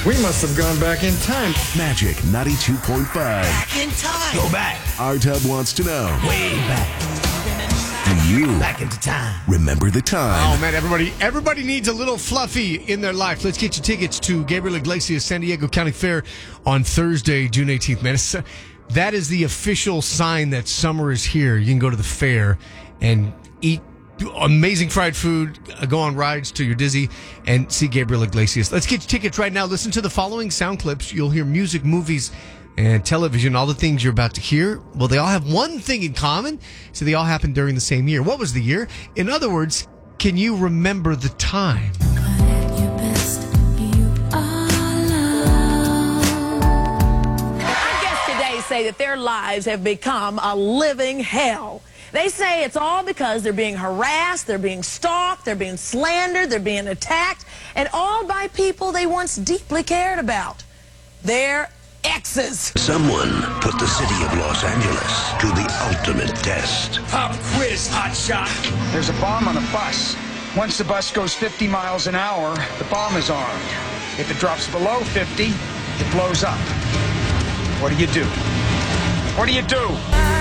We must have gone back in time. Magic 92.5. Back in time. Go back. Our Tub wants to know. Way back. Do you Back into time. remember the time? Oh, man, everybody needs a little fluffy in their life. Let's get you tickets to Gabriel Iglesias San Diego County Fair on Thursday, June 18th, man. That is the official sign that summer is here. You can go to the fair and eat amazing fried food, go on rides till you're dizzy, and see Gabriel Iglesias. Let's get you tickets right now. Listen to the following sound clips. You'll hear music, movies, and television, all the things you're about to hear. Well, they all have one thing in common, so they all happened during the same year. What was the year? In other words, can you remember the time? Our guests today say that their lives have become a living hell. They say it's all because they're being harassed, they're being stalked, they're being slandered, they're being attacked, and all by people they once deeply cared about. Their exes. Someone put the city of Los Angeles to the ultimate test. Pop quiz, hotshot. There's a bomb on a bus. Once the bus goes 50 miles an hour, the bomb is armed. If it drops below 50, it blows up. What do you do? What do you do?